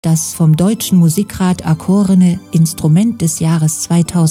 das vom Deutschen Musikrat erkorene Instrument des Jahres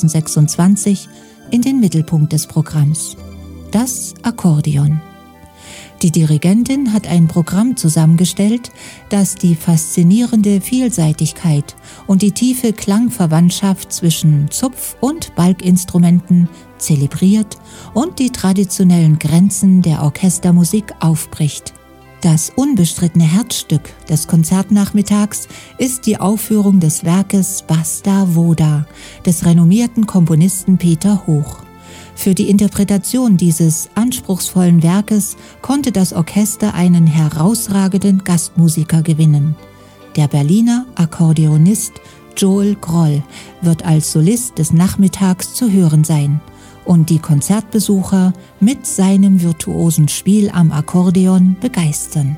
2026 in den Mittelpunkt des Programms: das Akkordeon. Die Dirigentin hat ein Programm zusammengestellt, das die faszinierende Vielseitigkeit und die tiefe Klangverwandtschaft zwischen Zupf- und Balginstrumenten zelebriert und die traditionellen Grenzen der Orchestermusik aufbricht. Das unbestrittene Herzstück des Konzertnachmittags ist die Aufführung des Werkes Basta Voda des renommierten Komponisten Peter Hoch. Für die Interpretation dieses anspruchsvollen Werkes konnte das Orchester einen herausragenden Gastmusiker gewinnen. Der Berliner Akkordeonist Joel Groll wird als Solist des Nachmittags zu hören sein und die Konzertbesucher mit seinem virtuosen Spiel am Akkordeon begeistern.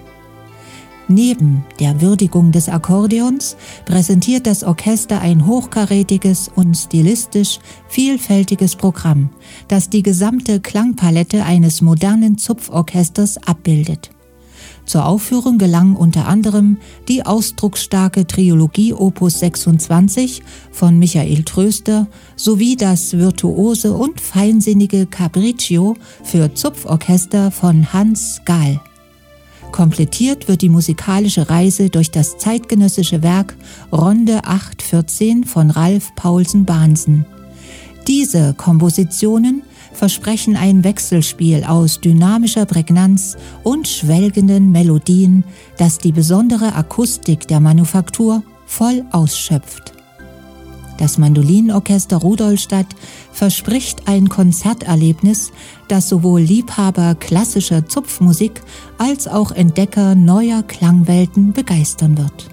Neben der Würdigung des Akkordeons präsentiert das Orchester ein hochkarätiges und stilistisch vielfältiges Programm, das die gesamte Klangpalette eines modernen Zupforchesters abbildet. Zur Aufführung gelang unter anderem die ausdrucksstarke Trilogie Opus 26 von Michael Tröster sowie das virtuose und feinsinnige Capriccio für Zupforchester von Hans Gahl. Komplettiert wird die musikalische Reise durch das zeitgenössische Werk Ronde 814 von Ralph Paulsen Bahnsen. Diese Kompositionen versprechen ein Wechselspiel aus dynamischer Prägnanz und schwelgenden Melodien, das die besondere Akustik der Manufaktur voll ausschöpft. Das Mandolinenorchester Rudolstadt verspricht ein Konzerterlebnis, das sowohl Liebhaber klassischer Zupfmusik als auch Entdecker neuer Klangwelten begeistern wird.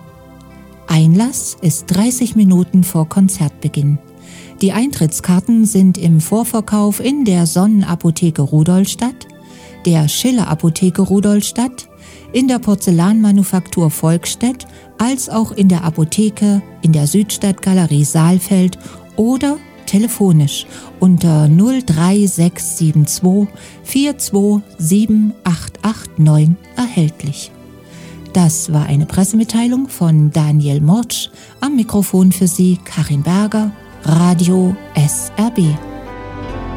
Einlass ist 30 Minuten vor Konzertbeginn. Die Eintrittskarten sind im Vorverkauf in der Sonnenapotheke Rudolstadt, der Schiller-Apotheke Rudolstadt, in der Porzellanmanufaktur Volkstedt als auch in der Apotheke in der Südstadtgalerie Saalfeld oder telefonisch unter 03672 4278889 erhältlich. Das war eine Pressemitteilung von Daniel Mortsch. Am Mikrofon für Sie Karin Berger, Radio SRB.